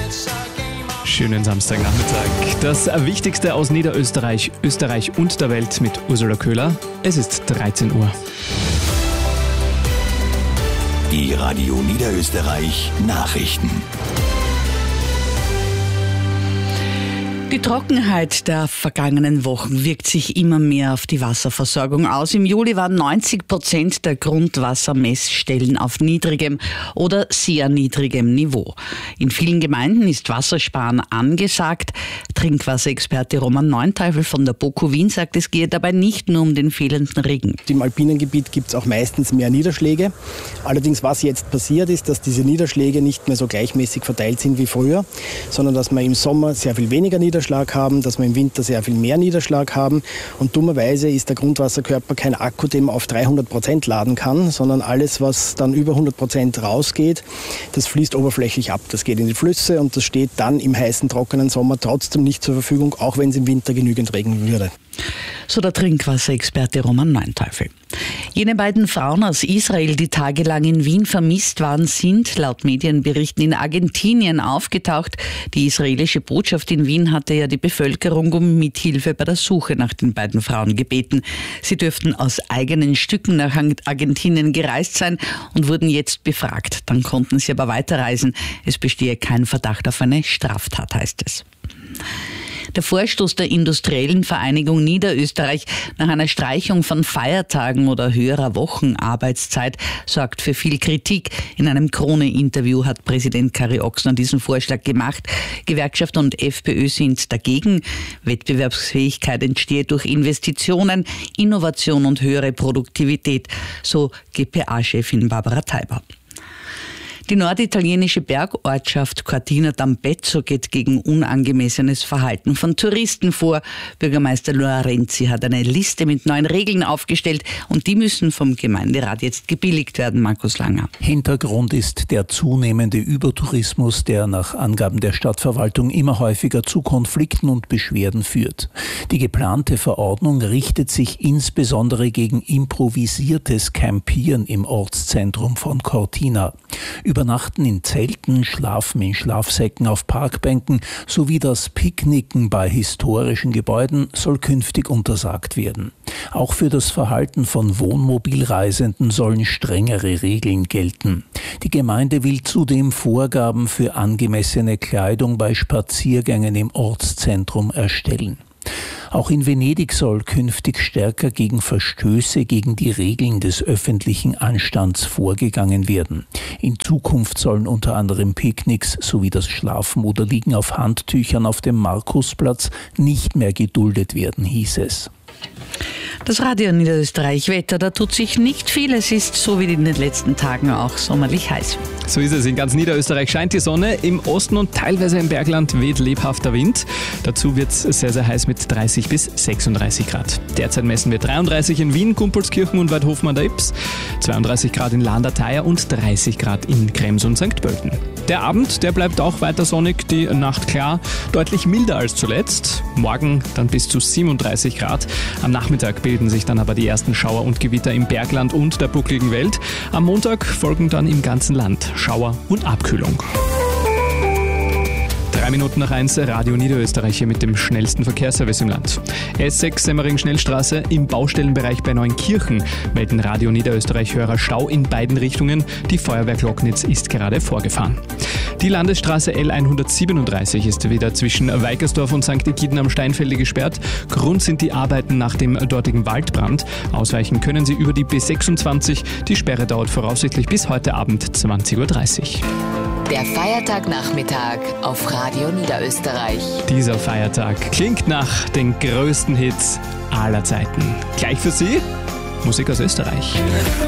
Schönen Samstagnachmittag. Das Wichtigste aus Niederösterreich, Österreich und der Welt mit Ursula Köhler. Es ist 13 Uhr. Die Radio Niederösterreich Nachrichten. Die Trockenheit der vergangenen Wochen wirkt sich immer mehr auf die Wasserversorgung aus. Im Juli waren 90% der Grundwassermessstellen auf niedrigem oder sehr niedrigem Niveau. In vielen Gemeinden ist Wassersparen angesagt. Trinkwasserexperte Roman Neunteufel von der BOKU Wien sagt, es gehe dabei nicht nur um den fehlenden Regen. Im alpinen Gebiet gibt es auch meistens mehr Niederschläge. Allerdings, was jetzt passiert ist, dass diese Niederschläge nicht mehr so gleichmäßig verteilt sind wie früher, sondern dass wir im Sommer sehr viel weniger Niederschlag haben, dass wir im Winter sehr viel mehr Niederschlag haben. Und dummerweise ist der Grundwasserkörper kein Akku, den man auf 300% laden kann, sondern alles, was dann über 100% rausgeht, das fließt oberflächlich ab. Das geht in die Flüsse und das steht dann im heißen, trockenen Sommer trotzdem nicht zur Verfügung, auch wenn es im Winter genügend regnen würde. So der Trinkwasserexperte Roman Neunteufel. Jene beiden Frauen aus Israel, die tagelang in Wien vermisst waren, sind laut Medienberichten in Argentinien aufgetaucht. Die israelische Botschaft in Wien hatte ja die Bevölkerung um Mithilfe bei der Suche nach den beiden Frauen gebeten. Sie dürften aus eigenen Stücken nach Argentinien gereist sein und wurden jetzt befragt. Dann konnten sie aber weiterreisen. Es bestehe kein Verdacht auf eine Straftat, heißt es. Der Vorstoß der Industriellen Vereinigung Niederösterreich nach einer Streichung von Feiertagen oder höherer Wochenarbeitszeit sorgt für viel Kritik. In einem Krone-Interview hat Präsident Kari Ochsner diesen Vorschlag gemacht. Gewerkschaft und FPÖ sind dagegen. Wettbewerbsfähigkeit entstehe durch Investitionen, Innovation und höhere Produktivität, so GPA-Chefin Barbara Teiber. Die norditalienische Bergortschaft Cortina d'Ampezzo geht gegen unangemessenes Verhalten von Touristen vor. Bürgermeister Lorenzi hat eine Liste mit 9 Regeln aufgestellt und die müssen vom Gemeinderat jetzt gebilligt werden, Markus Langer. Hintergrund ist der zunehmende Übertourismus, der nach Angaben der Stadtverwaltung immer häufiger zu Konflikten und Beschwerden führt. Die geplante Verordnung richtet sich insbesondere gegen improvisiertes Campieren im Ortszentrum von Cortina. Übernachten in Zelten, Schlafen in Schlafsäcken auf Parkbänken sowie das Picknicken bei historischen Gebäuden soll künftig untersagt werden. Auch für das Verhalten von Wohnmobilreisenden sollen strengere Regeln gelten. Die Gemeinde will zudem Vorgaben für angemessene Kleidung bei Spaziergängen im Ortszentrum erstellen. Auch in Venedig soll künftig stärker gegen Verstöße gegen die Regeln des öffentlichen Anstands vorgegangen werden. In Zukunft sollen unter anderem Picknicks sowie das Schlafen oder Liegen auf Handtüchern auf dem Markusplatz nicht mehr geduldet werden, hieß es. Das Radio Niederösterreich Wetter, da tut sich nicht viel. Es ist so wie in den letzten Tagen auch sommerlich heiß. So ist es. In ganz Niederösterreich scheint die Sonne. Im Osten und teilweise im Bergland weht lebhafter Wind. Dazu wird es sehr, sehr heiß mit 30 bis 36 Grad. Derzeit messen wir 33 in Wien, Gumpolskirchen und Weidhofen an der Ybbs, 32 Grad in Landau-Theier und 30 Grad in Krems und St. Pölten. Der Abend, der bleibt auch weiter sonnig, die Nacht klar, deutlich milder als zuletzt. Morgen dann bis zu 37 Grad. Am Nachmittag bilden sich dann aber die ersten Schauer und Gewitter im Bergland und der buckligen Welt. Am Montag folgen dann im ganzen Land Schauer und Abkühlung. 3 Minuten nach 1, Radio Niederösterreich hier mit dem schnellsten Verkehrsservice im Land. S6 Semmering-Schnellstraße im Baustellenbereich bei Neunkirchen melden Radio Niederösterreich-Hörer Stau in beiden Richtungen. Die Feuerwehr Glocknitz ist gerade vorgefahren. Die Landesstraße L137 ist wieder zwischen Weikersdorf und St. Egiden am Steinfelde gesperrt. Grund sind die Arbeiten nach dem dortigen Waldbrand. Ausweichen können Sie über die B26. Die Sperre dauert voraussichtlich bis heute Abend 20.30 Uhr. Der Feiertagnachmittag auf Radio Niederösterreich. Dieser Feiertag klingt nach den größten Hits aller Zeiten. Gleich für Sie Musik aus Österreich.